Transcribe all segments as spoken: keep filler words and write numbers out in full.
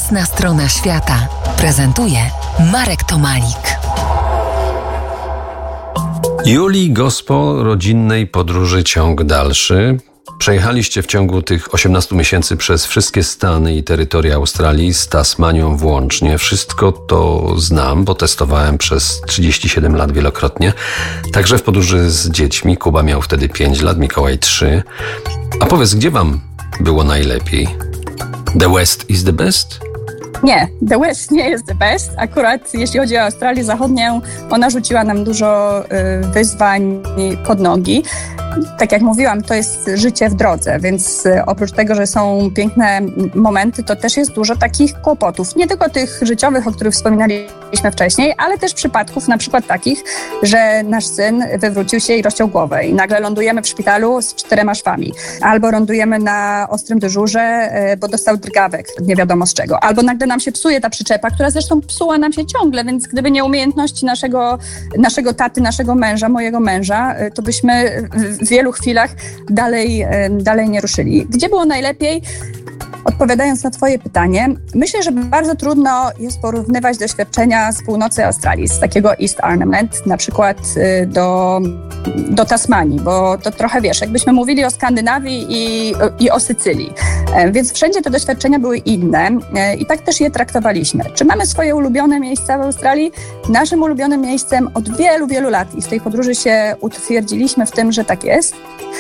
Jasna strona świata prezentuje Marek Tomalik. Julii Gospo, rodzinnej podróży ciąg dalszy. Przejechaliście w ciągu tych osiemnastu miesięcy przez wszystkie stany i terytoria Australii, z Tasmanią włącznie. Wszystko to znam, bo testowałem przez trzydzieści siedem lat wielokrotnie. Także w podróży z dziećmi. Kuba miał wtedy pięć lat, Mikołaj trzy. A powiedz, gdzie wam było najlepiej? The West is the best? Nie, The West nie jest the best. Akurat jeśli chodzi o Australię Zachodnią, ona rzuciła nam dużo y, wyzwań pod nogi. Tak jak mówiłam, to jest życie w drodze, więc oprócz tego, że są piękne momenty, to też jest dużo takich kłopotów. Nie tylko tych życiowych, o których wspominaliśmy wcześniej, ale też przypadków na przykład takich, że nasz syn wywrócił się i rozciął głowę i nagle lądujemy w szpitalu z czterema szwami. Albo lądujemy na ostrym dyżurze, bo dostał drgawek, nie wiadomo z czego. Albo nagle nam się psuje ta przyczepa, która zresztą psuła nam się ciągle, więc gdyby nie umiejętności naszego, naszego taty, naszego męża, mojego męża, to byśmy w wielu chwilach dalej, dalej nie ruszyli. Gdzie było najlepiej? Odpowiadając na twoje pytanie, myślę, że bardzo trudno jest porównywać doświadczenia z północy Australii, z takiego East Arnhem, na przykład do, do Tasmanii, bo to trochę wiesz, jakbyśmy mówili o Skandynawii i, i o Sycylii. Więc wszędzie te doświadczenia były inne i tak też je traktowaliśmy. Czy mamy swoje ulubione miejsca w Australii? Naszym ulubionym miejscem od wielu, wielu lat i w tej podróży się utwierdziliśmy w tym, że tak jest,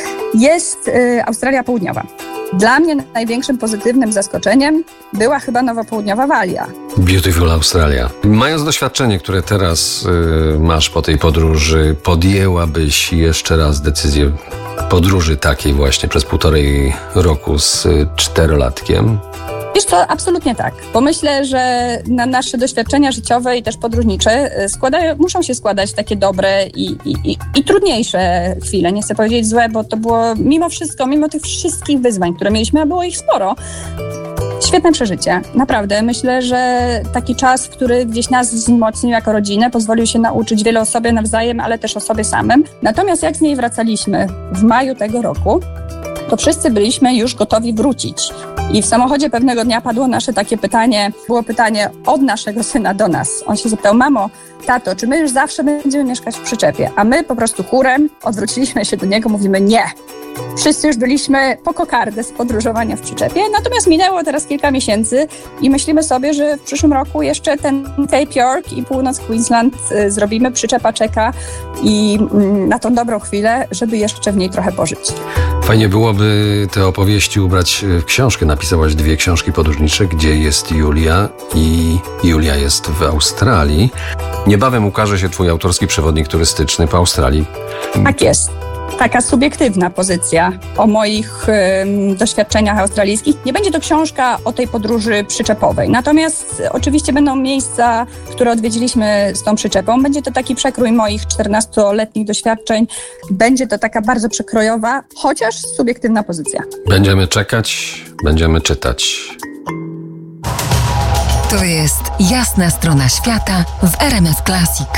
jest Australia Południowa. Dla mnie największym pozytywnym zaskoczeniem była chyba Nowa Południowa Walia. Beautiful Australia. Mając doświadczenie, które teraz y, masz po tej podróży, podjęłabyś jeszcze raz decyzję podróży takiej właśnie przez półtorej roku z y, czterolatkiem? Wiesz co, absolutnie tak, bo myślę, że na nasze doświadczenia życiowe i też podróżnicze składają, muszą się składać takie dobre i, i, i, i trudniejsze chwile. Nie chcę powiedzieć złe, bo to było mimo wszystko, mimo tych wszystkich wyzwań, które mieliśmy, a było ich sporo, świetne przeżycie. Naprawdę. Myślę, że taki czas, który gdzieś nas wzmocnił jako rodzinę, pozwolił się nauczyć wiele o sobie nawzajem, ale też o sobie samym. Natomiast jak z niej wracaliśmy w maju tego roku, to wszyscy byliśmy już gotowi wrócić. I w samochodzie pewnego dnia padło nasze takie pytanie, było pytanie od naszego syna do nas. On się zapytał: mamo, tato, czy my już zawsze będziemy mieszkać w przyczepie? A my po prostu chórem odwróciliśmy się do niego, mówimy nie. Wszyscy już byliśmy po kokardę z podróżowania w przyczepie, natomiast minęło teraz kilka miesięcy i myślimy sobie, że w przyszłym roku jeszcze ten Cape York i północ Queensland y, zrobimy, przyczepa czeka i y, na tą dobrą chwilę, żeby jeszcze w niej trochę pożyć. Fajnie byłoby te opowieści ubrać w książkę. Napisałaś dwie książki podróżnicze, gdzie jest Julia i Julia jest w Australii. Niebawem ukaże się twój autorski przewodnik turystyczny po Australii. Tak jest. Taka subiektywna pozycja o moich y, doświadczeniach australijskich. Nie będzie to książka o tej podróży przyczepowej. Natomiast oczywiście będą miejsca, które odwiedziliśmy z tą przyczepą. Będzie to taki przekrój moich czternastoletnich doświadczeń. Będzie to taka bardzo przekrojowa, chociaż subiektywna pozycja. Będziemy czekać, będziemy czytać. To jest Jasna strona świata w R M F Classic.